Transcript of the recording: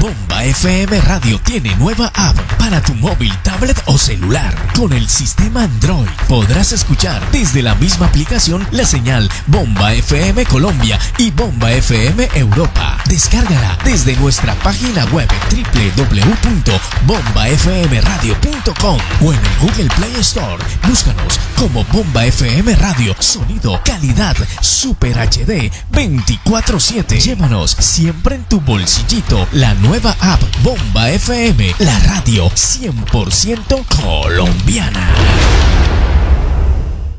Bomba FM Radio tiene nueva app para tu móvil, tablet o celular. Con el sistema Android podrás escuchar desde la misma aplicación la señal Bomba FM Colombia y Bomba FM Europa. Descárgala desde nuestra página web www.bombafmradio.com o en el Google Play Store. Búscanos como Bomba FM Radio. Sonido, calidad, Super HD 24/7. Llévanos siempre en tu bolsillito la nueva app Bomba FM, la radio 100% colombiana.